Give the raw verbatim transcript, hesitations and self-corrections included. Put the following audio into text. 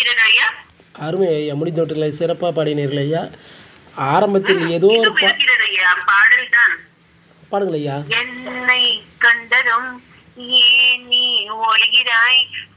அருமை ஐயா, முடிந்து விட்டீர்கள், சிறப்பாக பாடினீர்கள் ஐயா. ஆரம்பத்தில் ஏதோ ஒரு பா பாடல் தான். பாடுங்கள் ஐயா. என்னை கண்டதும் ஏன் நீ ஒழுகிறாய்,